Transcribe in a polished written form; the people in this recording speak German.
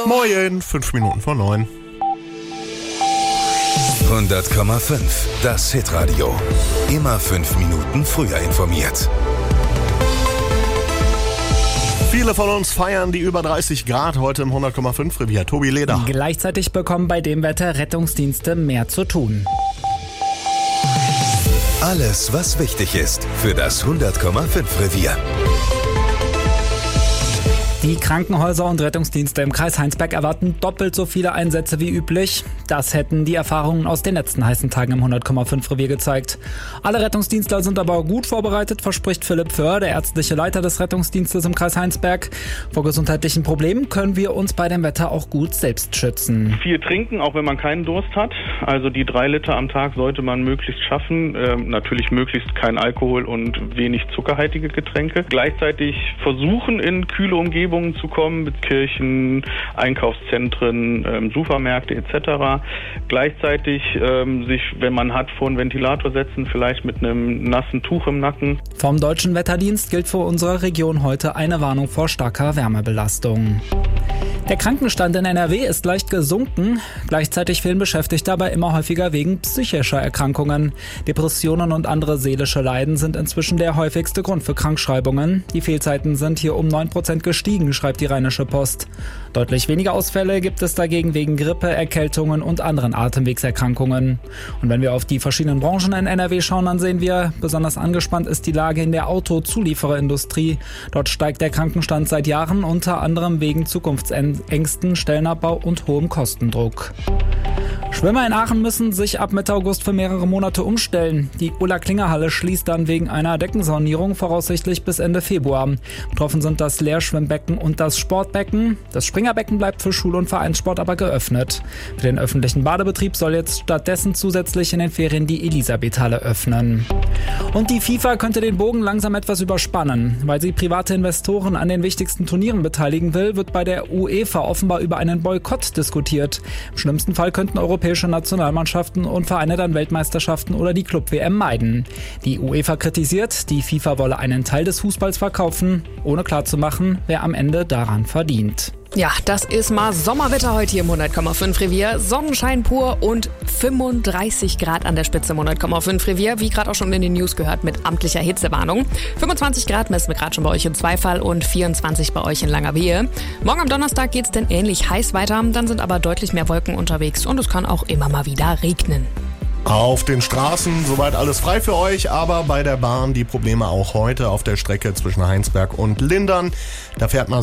Moin, 5 Minuten vor 9. 100,5. Das Hitradio. Immer 5 Minuten früher informiert. Viele von uns feiern die über 30 Grad heute im 100,5 Revier. Tobi Leder. Gleichzeitig bekommen bei dem Wetter Rettungsdienste mehr zu tun. Alles, was wichtig ist für das 100,5 Revier. Die Krankenhäuser und Rettungsdienste im Kreis Heinsberg erwarten doppelt so viele Einsätze wie üblich. Das hätten die Erfahrungen aus den letzten heißen Tagen im 100,5 Revier gezeigt. Alle Rettungsdienstler sind aber gut vorbereitet, verspricht Philipp Föhr, der ärztliche Leiter des Rettungsdienstes im Kreis Heinsberg. Vor gesundheitlichen Problemen können wir uns bei dem Wetter auch gut selbst schützen. Viel trinken, auch wenn man keinen Durst hat. Also die 3 Liter am Tag sollte man möglichst schaffen. Natürlich möglichst kein Alkohol und wenig zuckerhaltige Getränke. Gleichzeitig versuchen, in kühle Umgebungen zu kommen, mit Kirchen, Einkaufszentren, Supermärkte etc. Gleichzeitig sich, wenn man hat, vor einen Ventilator setzen, vielleicht mit einem nassen Tuch im Nacken. Vom Deutschen Wetterdienst gilt für unsere Region heute eine Warnung vor starker Wärmebelastung. Der Krankenstand in NRW ist leicht gesunken. Gleichzeitig fehlen Beschäftigte aber immer häufiger wegen psychischer Erkrankungen. Depressionen und andere seelische Leiden sind inzwischen der häufigste Grund für Krankschreibungen. Die Fehlzeiten sind hier um 9% gestiegen, schreibt die Rheinische Post. Deutlich weniger Ausfälle gibt es dagegen wegen Grippe, Erkältungen und anderen Atemwegserkrankungen. Und wenn wir auf die verschiedenen Branchen in NRW schauen, dann sehen wir, besonders angespannt ist die Lage in der Autozuliefererindustrie. Dort steigt der Krankenstand seit Jahren, unter anderem wegen Zukunftsängsten, Stellenabbau und hohem Kostendruck. Schwimmer in Aachen müssen sich ab Mitte August für mehrere Monate umstellen. Die Ulla-Klinger-Halle schließt dann wegen einer Deckensanierung voraussichtlich bis Ende Februar. Betroffen sind das Leerschwimmbecken und das Sportbecken. Das Springerbecken bleibt für Schul- und Vereinssport aber geöffnet. Für den öffentlichen Badebetrieb soll jetzt stattdessen zusätzlich in den Ferien die Elisabethhalle öffnen. Und die FIFA könnte den Bogen langsam etwas überspannen. Weil sie private Investoren an den wichtigsten Turnieren beteiligen will, wird bei der UEFA offenbar über einen Boykott diskutiert. Im schlimmsten Fall könnten europäische Nationalmannschaften und Vereine dann Weltmeisterschaften oder die Club-WM meiden. Die UEFA kritisiert, die FIFA wolle einen Teil des Fußballs verkaufen, ohne klarzumachen, wer am Ende daran verdient. Ja, das ist mal Sommerwetter heute hier im 100,5 Revier. Sonnenschein pur und 35 Grad an der Spitze im 100,5 Revier. Wie gerade auch schon in den News gehört, mit amtlicher Hitzewarnung. 25 Grad messen wir gerade schon bei euch in Zweifall und 24 bei euch in Langerwehe. Morgen am Donnerstag geht's dann ähnlich heiß weiter. Dann sind aber deutlich mehr Wolken unterwegs und es kann auch immer mal wieder regnen. Auf den Straßen soweit alles frei für euch, aber bei der Bahn die Probleme auch heute auf der Strecke zwischen Heinsberg und Lindern. Da fährt man